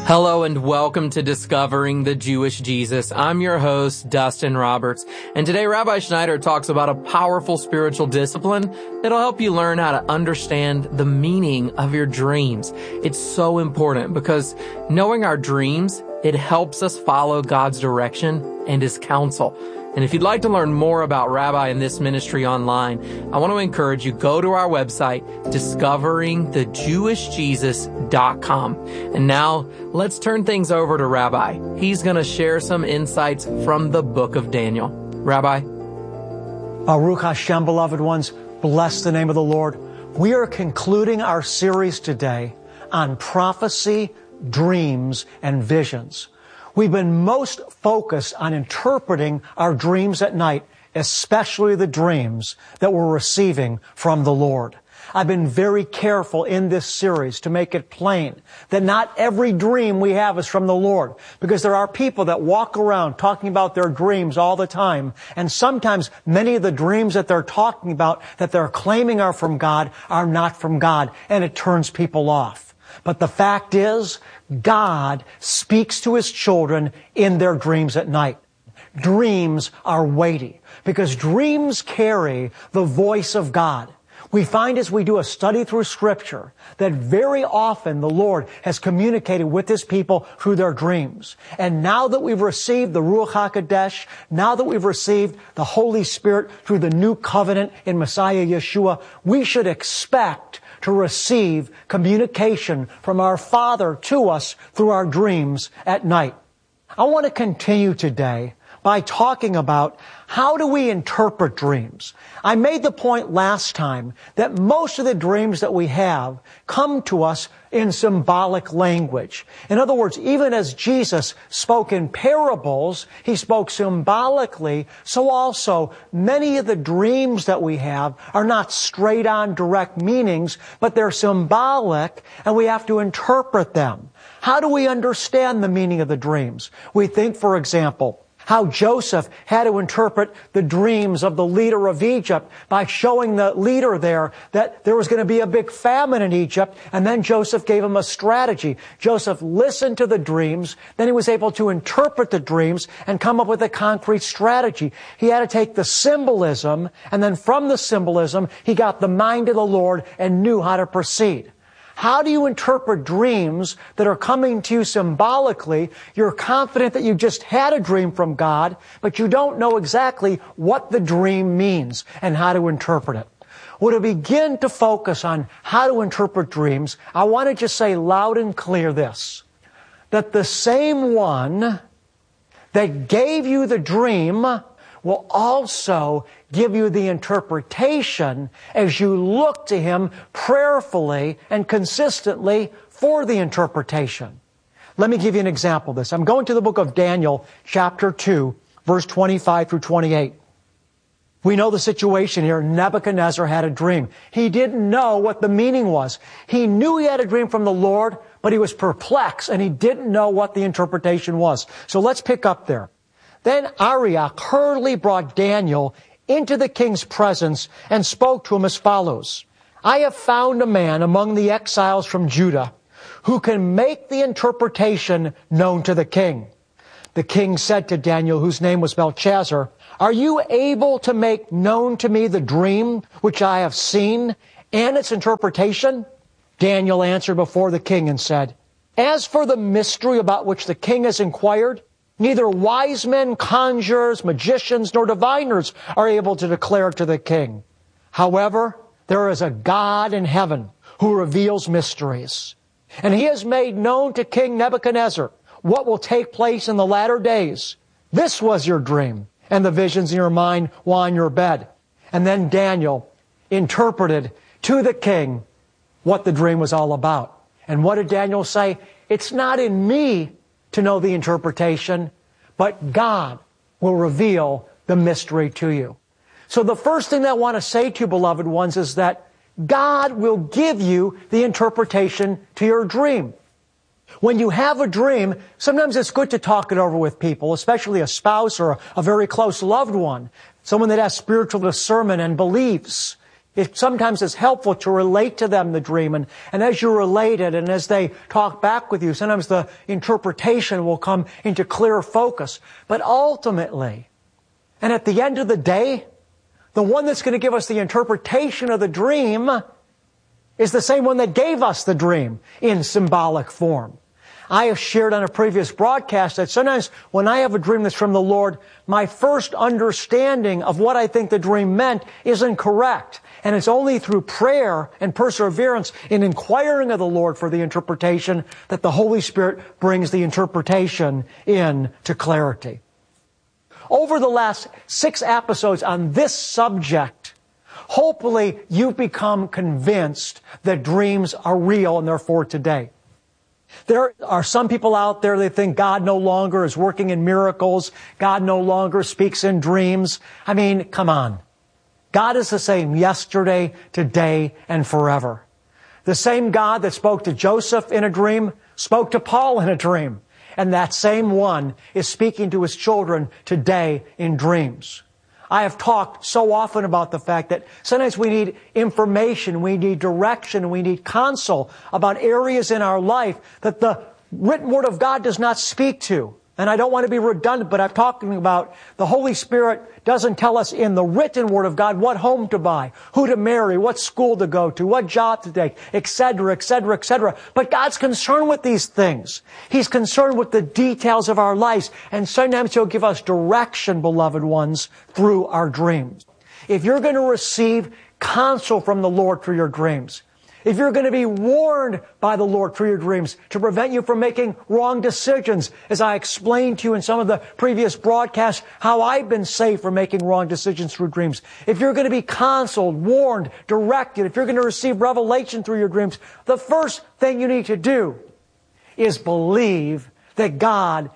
Hello and welcome to Discovering the Jewish Jesus. I'm your host, Dustin Roberts, and today Rabbi Schneider talks about a powerful spiritual discipline that'll help you learn how to understand the meaning of your dreams. It's so important because knowing our dreams, it helps us follow God's direction and His counsel. And if you'd like to learn more about Rabbi and this ministry online, I want to encourage you, go to our website, discoveringthejewishjesus.com. And now let's turn things over to Rabbi. He's going to share some insights from the book of Daniel. Rabbi? Baruch Hashem, beloved ones, bless the name of the Lord. We are concluding our series today on prophecy, dreams, and visions. We've been most focused on interpreting our dreams at night, especially the dreams that we're receiving from the Lord. I've been very careful in this series to make it plain that not every dream we have is from the Lord, because there are people that walk around talking about their dreams all the time, and sometimes many of the dreams that they're talking about, that they're claiming are from God, are not from God, and it turns people off. But the fact is, God speaks to His children in their dreams at night. Dreams are weighty because dreams carry the voice of God. We find as we do a study through Scripture that very often the Lord has communicated with His people through their dreams. And now that we've received the Ruach HaKodesh, now that we've received the Holy Spirit through the new covenant in Messiah Yeshua, we should expect to receive communication from our Father to us through our dreams at night. I want to continue today by talking about how do we interpret dreams. I made the point last time that most of the dreams that we have come to us in symbolic language. In other words, even as Jesus spoke in parables, He spoke symbolically, so also many of the dreams that we have are not straight on direct meanings, but they're symbolic and we have to interpret them. How do we understand the meaning of the dreams? We think, for example, how Joseph had to interpret the dreams of the leader of Egypt by showing the leader there that there was going to be a big famine in Egypt, and then Joseph gave him a strategy. Joseph listened to the dreams, then he was able to interpret the dreams and come up with a concrete strategy. He had to take the symbolism, and then from the symbolism, he got the mind of the Lord and knew how to proceed. How do you interpret dreams that are coming to you symbolically? You're confident that you just had a dream from God, but you don't know exactly what the dream means and how to interpret it. Well, to begin to focus on how to interpret dreams, I want to just say loud and clear this, that the same one that gave you the dream will also give you the interpretation as you look to Him prayerfully and consistently for the interpretation. Let me give you an example of this. I'm going to the book of Daniel, chapter 2, verse 25 through 28. We know the situation here. Nebuchadnezzar had a dream. He didn't know what the meaning was. He knew he had a dream from the Lord, but he was perplexed and he didn't know what the interpretation was. So let's pick up there. Then Arioch hurriedly brought Daniel into the king's presence and spoke to him as follows. I have found a man among the exiles from Judah who can make the interpretation known to the king. The king said to Daniel, whose name was Belshazzar, are you able to make known to me the dream which I have seen and its interpretation? Daniel answered before the king and said, as for the mystery about which the king has inquired, neither wise men, conjurers, magicians, nor diviners are able to declare to the king. However, there is a God in heaven who reveals mysteries. And He has made known to King Nebuchadnezzar what will take place in the latter days. This was your dream, and the visions in your mind while on your bed. And then Daniel interpreted to the king what the dream was all about. And what did Daniel say? It's not in me to know the interpretation, but God will reveal the mystery to you. So the first thing that I want to say to you, beloved ones, is that God will give you the interpretation to your dream. When you have a dream, sometimes it's good to talk it over with people, especially a spouse or a very close loved one, someone that has spiritual discernment and believes. It sometimes is helpful to relate to them the dream. And as you relate it and as they talk back with you, sometimes the interpretation will come into clear focus. But ultimately, and at the end of the day, the one that's going to give us the interpretation of the dream is the same one that gave us the dream in symbolic form. I have shared on a previous broadcast that sometimes when I have a dream that's from the Lord, my first understanding of what I think the dream meant isn't correct. And it's only through prayer and perseverance in inquiring of the Lord for the interpretation that the Holy Spirit brings the interpretation into clarity. Over the last 6 episodes on this subject, hopefully you've become convinced that dreams are real and therefore today. There are some people out there that think God no longer is working in miracles. God no longer speaks in dreams. I mean, come on. God is the same yesterday, today, and forever. The same God that spoke to Joseph in a dream spoke to Paul in a dream. And that same one is speaking to his children today in dreams. I have talked so often about the fact that sometimes we need information, we need direction, we need counsel about areas in our life that the written Word of God does not speak to. And I don't want to be redundant, but I'm talking about the Holy Spirit doesn't tell us in the written Word of God what home to buy, who to marry, what school to go to, what job to take, etc., etc., etc. But God's concerned with these things. He's concerned with the details of our lives. And sometimes He'll give us direction, beloved ones, through our dreams. If you're going to receive counsel from the Lord through your dreams, if you're going to be warned by the Lord through your dreams to prevent you from making wrong decisions, as I explained to you in some of the previous broadcasts, how I've been saved from making wrong decisions through dreams. If you're going to be counseled, warned, directed, if you're going to receive revelation through your dreams, the first thing you need to do is believe that God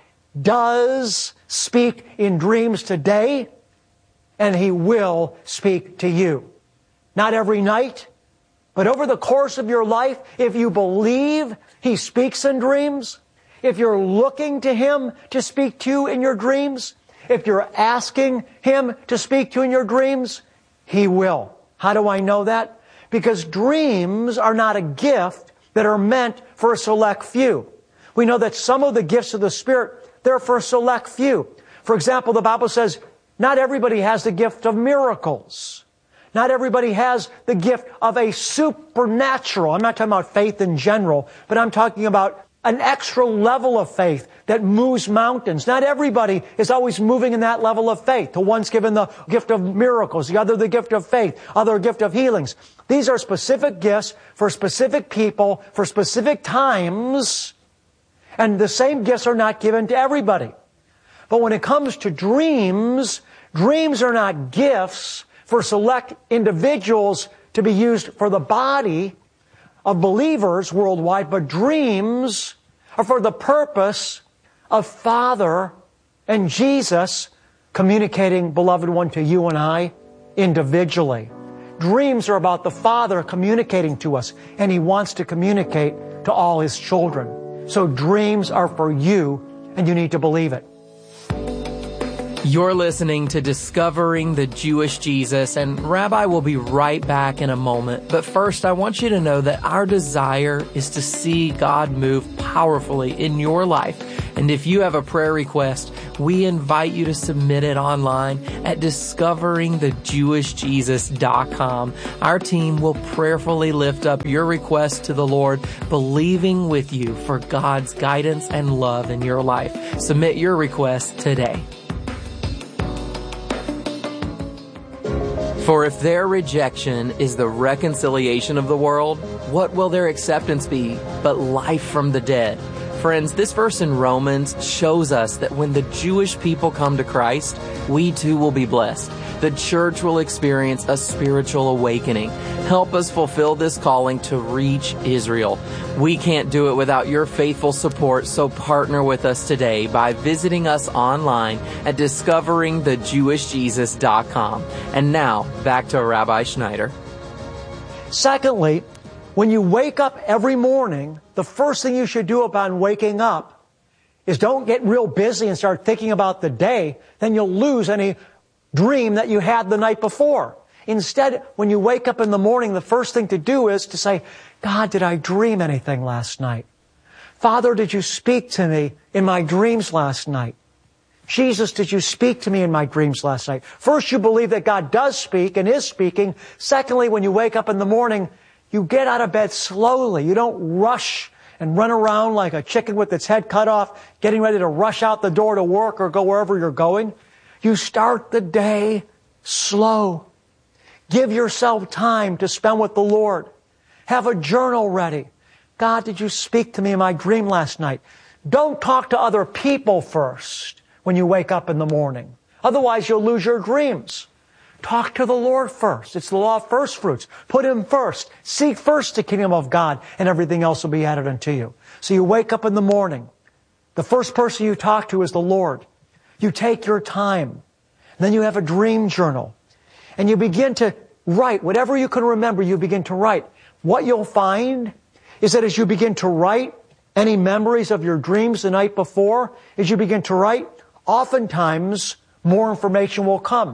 does speak in dreams today, and He will speak to you. Not every night, but over the course of your life, if you believe He speaks in dreams, if you're looking to Him to speak to you in your dreams, if you're asking Him to speak to you in your dreams, He will. How do I know that? Because dreams are not a gift that are meant for a select few. We know that some of the gifts of the Spirit, they're for a select few. For example, the Bible says, not everybody has the gift of miracles. Not everybody has the gift of a supernatural. I'm not talking about faith in general, but I'm talking about an extra level of faith that moves mountains. Not everybody is always moving in that level of faith. The one's given the gift of miracles, the other the gift of faith, other gift of healings. These are specific gifts for specific people, for specific times, and the same gifts are not given to everybody. But when it comes to dreams, dreams are not gifts for select individuals to be used for the body of believers worldwide, but dreams are for the purpose of Father and Jesus communicating, beloved one, to you and I individually. Dreams are about the Father communicating to us, and He wants to communicate to all His children. So dreams are for you, and you need to believe it. You're listening to Discovering the Jewish Jesus, and Rabbi will be right back in a moment. But first, I want you to know that our desire is to see God move powerfully in your life. And if you have a prayer request, we invite you to submit it online at discoveringthejewishjesus.com. Our team will prayerfully lift up your request to the Lord, believing with you for God's guidance and love in your life. Submit your request today. For if their rejection is the reconciliation of the world, what will their acceptance be but life from the dead? Friends, this verse in Romans shows us that when the Jewish people come to Christ, we too will be blessed. The church will experience a spiritual awakening. Help us fulfill this calling to reach Israel. We can't do it without your faithful support, so partner with us today by visiting us online at discoveringthejewishjesus.com. And now, back to Rabbi Schneider. Secondly, when you wake up every morning, the first thing you should do upon waking up is don't get real busy and start thinking about the day. Then you'll lose any dream that you had the night before. Instead, when you wake up in the morning, the first thing to do is to say, God, did I dream anything last night? Father, did you speak to me in my dreams last night? Jesus, did you speak to me in my dreams last night? First, you believe that God does speak and is speaking. Secondly, when you wake up in the morning, you get out of bed slowly. You don't rush and run around like a chicken with its head cut off, getting ready to rush out the door to work or go wherever you're going. You start the day slow. Give yourself time to spend with the Lord. Have a journal ready. God, did you speak to me in my dream last night? Don't talk to other people first when you wake up in the morning. Otherwise, you'll lose your dreams. Talk to the Lord first. It's the law of first fruits. Put Him first. Seek first the kingdom of God, and everything else will be added unto you. So you wake up in the morning. The first person you talk to is the Lord. You take your time. Then you have a dream journal. And you begin to write. Whatever you can remember, you begin to write. What you'll find is that as you begin to write any memories of your dreams the night before, as you begin to write, oftentimes more information will come.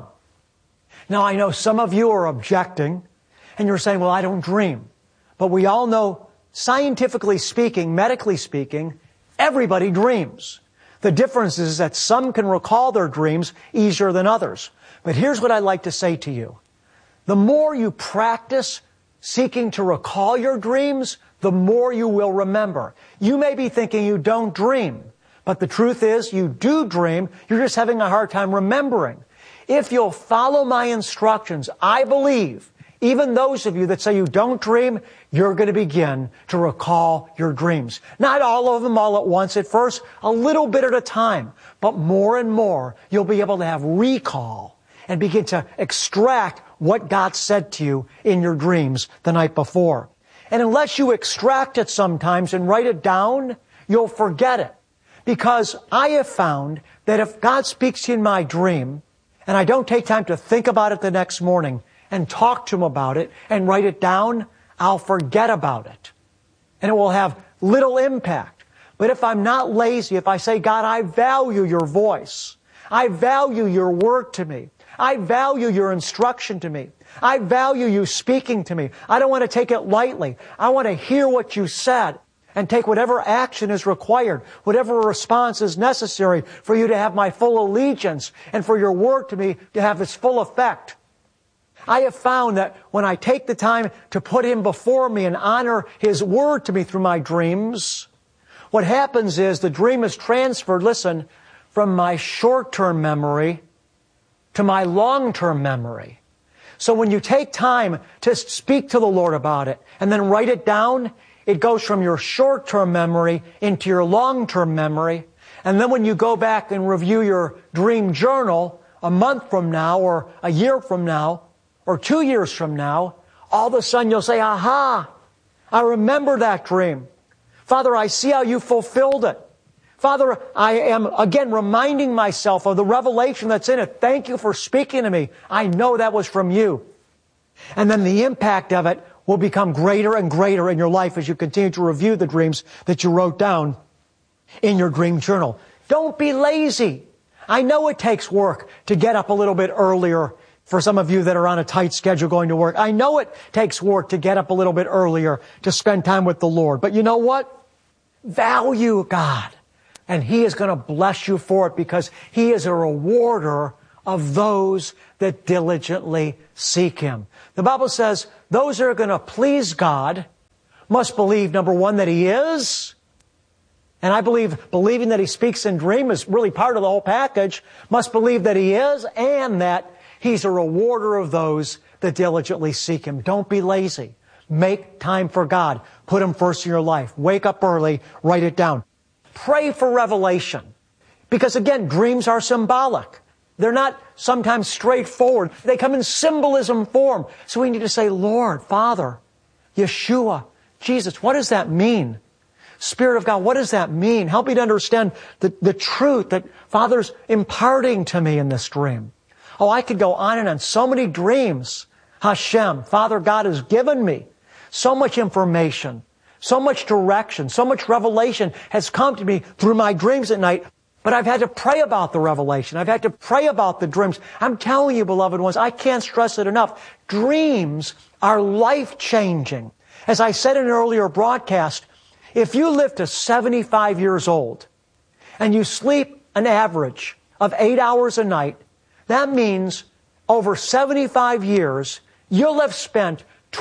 Now, I know some of you are objecting, and you're saying, well, I don't dream. But we all know, scientifically speaking, medically speaking, everybody dreams. The difference is that some can recall their dreams easier than others. But here's what I'd like to say to you. The more you practice seeking to recall your dreams, the more you will remember. You may be thinking you don't dream, but the truth is you do dream. You're just having a hard time remembering. If you'll follow my instructions, I believe, even those of you that say you don't dream, you're going to begin to recall your dreams. Not all of them all at once at first, a little bit at a time, but more and more you'll be able to have recall and begin to extract what God said to you in your dreams the night before. And unless you extract it sometimes and write it down, you'll forget it. Because I have found that if God speaks to you in my dream, and I don't take time to think about it the next morning and talk to Him about it and write it down, I'll forget about it. And it will have little impact. But if I'm not lazy, if I say, God, I value your voice. I value your word to me. I value your instruction to me. I value you speaking to me. I don't want to take it lightly. I want to hear what you said and take whatever action is required, whatever response is necessary for you to have my full allegiance and for your word to me to have its full effect. I have found that when I take the time to put Him before me and honor His word to me through my dreams, what happens is the dream is transferred, listen, from my short-term memory to my long-term memory. So when you take time to speak to the Lord about it and then write it down, it goes from your short-term memory into your long-term memory. And then when you go back and review your dream journal a month from now or a year from now or 2 years from now, all of a sudden you'll say, aha, I remember that dream. Father, I see how you fulfilled it. Father, I am again reminding myself of the revelation that's in it. Thank you for speaking to me. I know that was from you. And then the impact of it will become greater and greater in your life as you continue to review the dreams that you wrote down in your dream journal. Don't be lazy. I know it takes work to get up a little bit earlier for some of you that are on a tight schedule going to work. I know it takes work to get up a little bit earlier to spend time with the Lord. But you know what? Value God. And He is going to bless you for it because He is a rewarder of those that diligently seek Him. The Bible says those that are going to please God must believe, number one, that He is. And I believe believing that He speaks in dream is really part of the whole package. Must believe that He is and that He's a rewarder of those that diligently seek Him. Don't be lazy. Make time for God. Put Him first in your life. Wake up early. Write it down. Pray for revelation. Because again, dreams are symbolic. They're not sometimes straightforward. They come in symbolism form. So we need to say, Lord, Father, Yeshua, Jesus, what does that mean? Spirit of God, what does that mean? Help me to understand the truth that Father's imparting to me in this dream. Oh, I could go on and on. So many dreams Hashem, Father God, has given me. So much information, so much direction, so much revelation has come to me through my dreams at night. But I've had to pray about the revelation. I've had to pray about the dreams. I'm telling you, beloved ones, I can't stress it enough. Dreams are life-changing. As I said in an earlier broadcast, if you live to 75 years old and you sleep an average of 8 hours a night, that means over 75 years, you'll have spent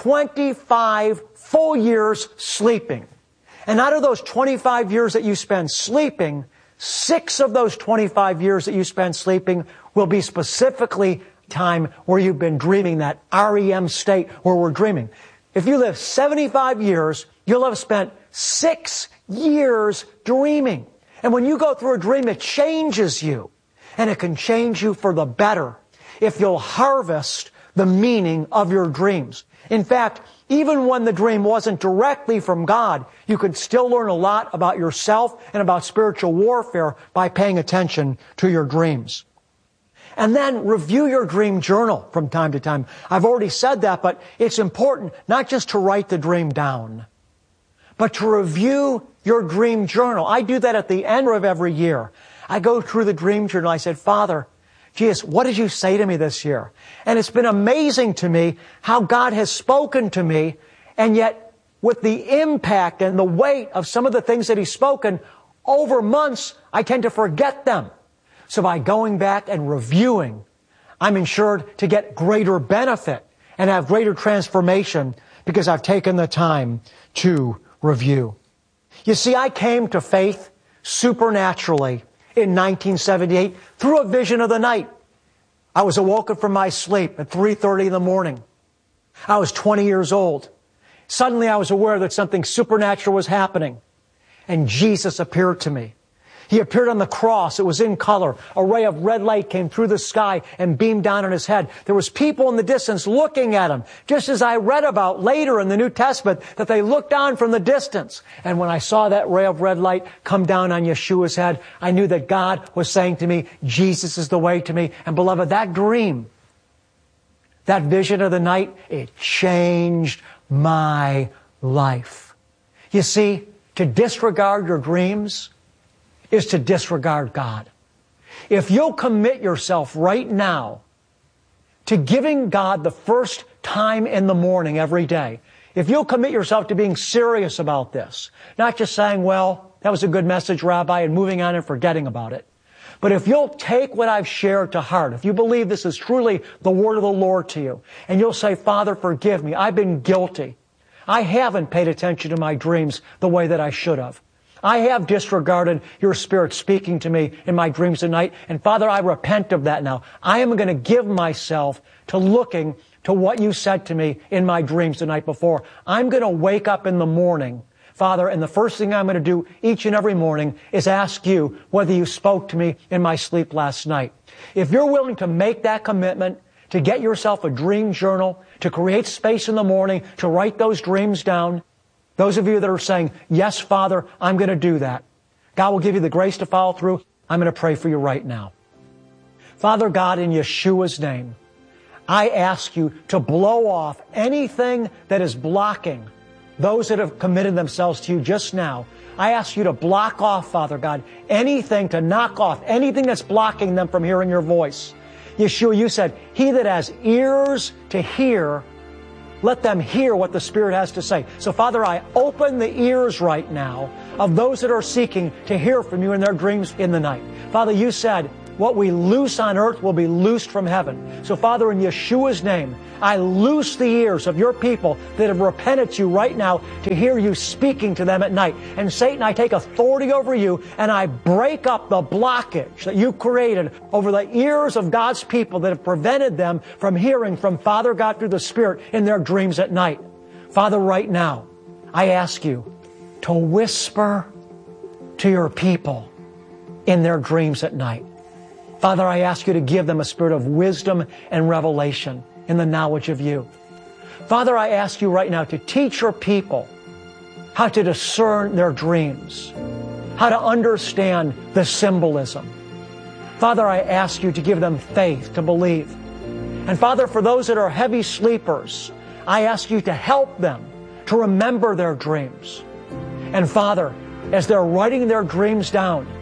25 full years sleeping. And out of those 25 years that you spend sleeping, 6 of those 25 years that you spend sleeping will be specifically time where you've been dreaming, that REM state where we're dreaming. If you live 75 years, you'll have spent 6 years dreaming. And when you go through a dream, it changes you. And it can change you for the better if you'll harvest the meaning of your dreams. In fact, even when the dream wasn't directly from God, you could still learn a lot about yourself and about spiritual warfare by paying attention to your dreams. And then review your dream journal from time to time. I've already said that, but it's important not just to write the dream down, but to review your dream journal. I do that at the end of every year. I go through the dream journal. I said, Father, Jesus, what did you say to me this year? And it's been amazing to me how God has spoken to me, and yet with the impact and the weight of some of the things that He's spoken over months, I tend to forget them. So by going back and reviewing, I'm ensured to get greater benefit and have greater transformation because I've taken the time to review. You see, I came to faith supernaturally in 1978 through a vision of the night. I was awoken from my sleep at 3:30 in the morning. I was 20 years old. Suddenly I was aware that something supernatural was happening, and Jesus appeared to me. He appeared on the cross. It was in color. A ray of red light came through the sky and beamed down on His head. There was people in the distance looking at Him, just as I read about later in the New Testament that they looked down from the distance. And when I saw that ray of red light come down on Yeshua's head, I knew that God was saying to me, Jesus is the way to me. And beloved, that dream, that vision of the night, it changed my life. You see, to disregard your dreams is to disregard God. If you'll commit yourself right now to giving God the first time in the morning every day, if you'll commit yourself to being serious about this, not just saying, well, that was a good message, Rabbi, and moving on and forgetting about it, but if you'll take what I've shared to heart, if you believe this is truly the word of the Lord to you, and you'll say, Father, forgive me, I've been guilty. I haven't paid attention to my dreams the way that I should have. I have disregarded your Spirit speaking to me in my dreams at night. And Father, I repent of that now. I am going to give myself to looking to what you said to me in my dreams the night before. I'm going to wake up in the morning, Father, and the first thing I'm going to do each and every morning is ask you whether you spoke to me in my sleep last night. If you're willing to make that commitment, to get yourself a dream journal, to create space in the morning, to write those dreams down, those of you that are saying, yes, Father, I'm going to do that. God will give you the grace to follow through. I'm going to pray for you right now. Father God, in Yeshua's name, I ask you to blow off anything that is blocking those that have committed themselves to you just now. I ask you to block off, Father God, anything, to knock off anything that's blocking them from hearing your voice. Yeshua, you said, he that has ears to hear, let them hear what the Spirit has to say. So, Father, I open the ears right now of those that are seeking to hear from you in their dreams in the night. Father, you said, what we loose on earth will be loosed from heaven. So, Father, in Yeshua's name, I loose the ears of your people that have repented to you right now to hear you speaking to them at night. And Satan, I take authority over you and I break up the blockage that you created over the ears of God's people that have prevented them from hearing from Father God through the Spirit in their dreams at night. Father, right now, I ask you to whisper to your people in their dreams at night. Father, I ask you to give them a spirit of wisdom and revelation in the knowledge of you. Father, I ask you right now to teach your people how to discern their dreams, how to understand the symbolism. Father, I ask you to give them faith to believe. And Father, for those that are heavy sleepers, I ask you to help them to remember their dreams. And Father, as they're writing their dreams down,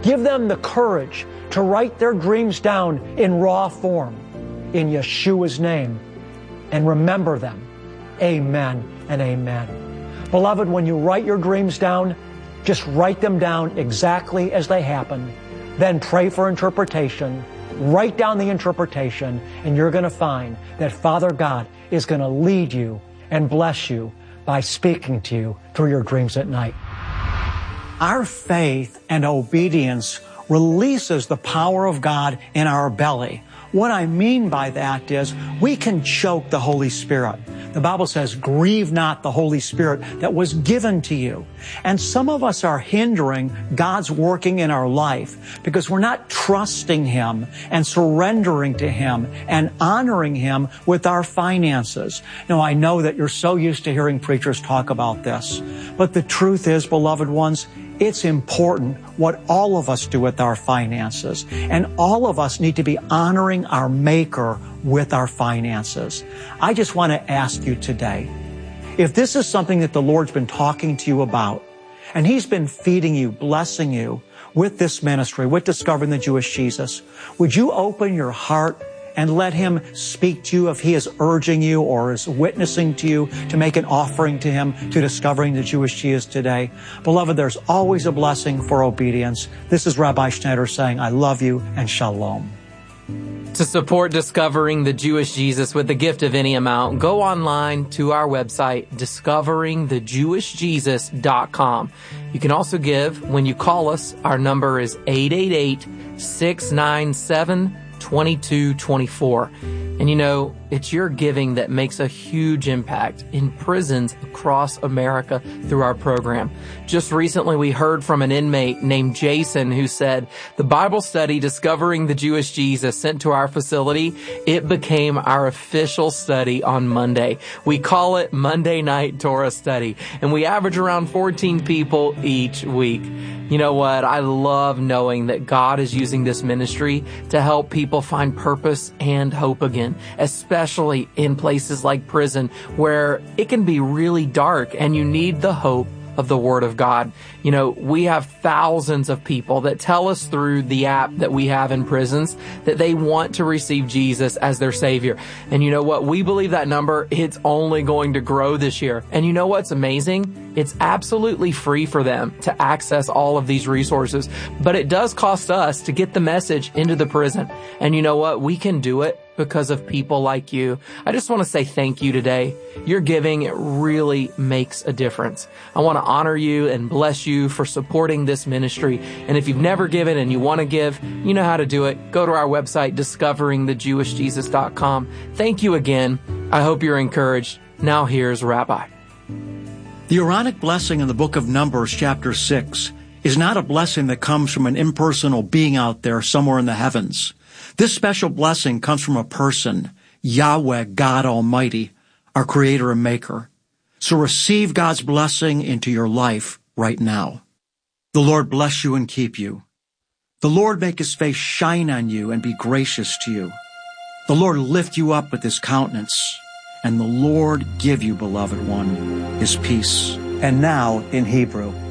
Give them the courage to write their dreams down in raw form in Yeshua's name and remember them. Amen and amen. Beloved, when you write your dreams down, just write them down exactly as they happen. Then pray for interpretation. Write down the interpretation, and you're going to find that Father God is going to lead you and bless you by speaking to you through your dreams at night. Our faith and obedience releases the power of God in our belly. What I mean by that is we can choke the Holy Spirit. The Bible says, grieve not the Holy Spirit that was given to you. And some of us are hindering God's working in our life because we're not trusting Him and surrendering to Him and honoring Him with our finances. Now, I know that you're so used to hearing preachers talk about this, but the truth is, beloved ones, it's important what all of us do with our finances. And all of us need to be honoring our Maker with our finances. I just want to ask you today, if this is something that the Lord's been talking to you about, and He's been feeding you, blessing you with this ministry, with Discovering the Jewish Jesus, would you open your heart and let Him speak to you if He is urging you or is witnessing to you to make an offering to Him to Discovering the Jewish Jesus today? Beloved, there's always a blessing for obedience. This is Rabbi Schneider saying, I love you and shalom. To support Discovering the Jewish Jesus with the gift of any amount, go online to our website, discoveringthejewishjesus.com. You can also give when you call us. Our number is 888-697-2224. And you know, it's your giving that makes a huge impact in prisons across America through our program. Just recently, we heard from an inmate named Jason who said, the Bible study Discovering the Jewish Jesus sent to our facility, it became our official study on Monday. We call it Monday Night Torah Study, and we average around 14 people each week. You know what? I love knowing that God is using this ministry to help people find purpose and hope again, especially in places like prison where it can be really dark and you need the hope of the Word of God. You know, we have thousands of people that tell us through the app that we have in prisons that they want to receive Jesus as their Savior. And you know what? We believe that number, it's only going to grow this year. And you know what's amazing? It's absolutely free for them to access all of these resources, but it does cost us to get the message into the prison. And you know what? We can do it because of people like you. I just want to say thank you today. Your giving, it really makes a difference. I want to honor you and bless you for supporting this ministry. And if you've never given and you want to give, you know how to do it. Go to our website, discoveringthejewishjesus.com. Thank you again. I hope you're encouraged. Now here's Rabbi. The Aaronic blessing in the book of Numbers, chapter 6, is not a blessing that comes from an impersonal being out there somewhere in the heavens. This special blessing comes from a person, Yahweh, God Almighty, our Creator and Maker. So receive God's blessing into your life right now. The Lord bless you and keep you. The Lord make His face shine on you and be gracious to you. The Lord lift you up with His countenance, and the Lord give you, beloved one, His peace. And now in Hebrew.